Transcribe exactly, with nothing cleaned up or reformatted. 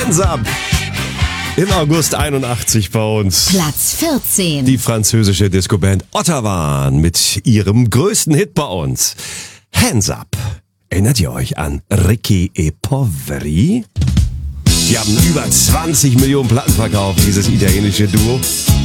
Hands Up. Im August einundachtzig bei uns. Platz vierzehn. Die französische Discoband Ottawa mit ihrem größten Hit bei uns. Hands Up. Erinnert ihr euch an Ricky e Poveri? Die haben über zwanzig Millionen Platten verkauft, dieses italienische Duo.